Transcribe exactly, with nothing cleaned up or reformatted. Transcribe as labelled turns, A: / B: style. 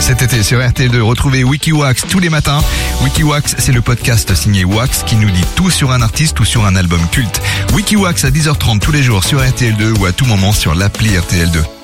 A: cet été sur R T L deux. Retrouvez Wikiwax tous les matins. Wikiwax, c'est le podcast signé Wax qui nous dit tout sur un artiste ou sur un album culte. Wikiwax à dix heures trente tous les jours sur R T L deux ou à tout moment sur l'appli R T L deux.